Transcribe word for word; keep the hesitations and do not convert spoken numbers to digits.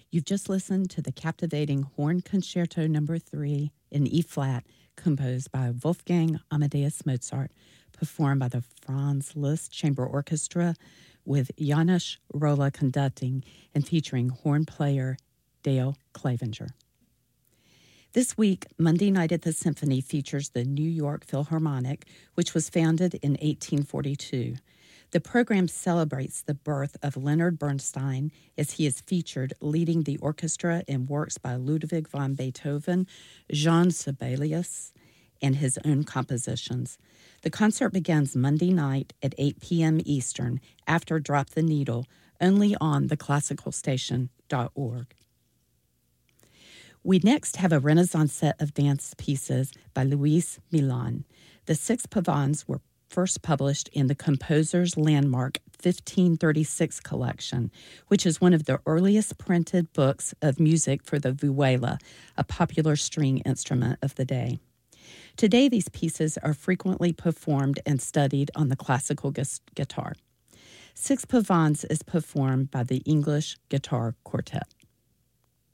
You've just listened to the captivating Horn Concerto Number three in E-flat, composed by Wolfgang Amadeus Mozart, performed by the Franz Liszt Chamber Orchestra, with Janos Rolla conducting and featuring horn player Dale Clavinger. This week, Monday Night at the Symphony features the New York Philharmonic, which was founded in eighteen forty-two. The program celebrates the birth of Leonard Bernstein as he is featured leading the orchestra in works by Ludwig van Beethoven, Jean Sibelius, and his own compositions. The concert begins Monday night at eight p.m. Eastern after Drop the Needle, only on the classical station dot org. We next have a Renaissance set of dance pieces by Luis Milan. The six pavans were first published in the Composer's Landmark fifteen thirty-six collection, which is one of the earliest printed books of music for the vihuela, a popular string instrument of the day. Today, these pieces are frequently performed and studied on the classical gu- guitar. Six Pavans is performed by the English Guitar Quartet.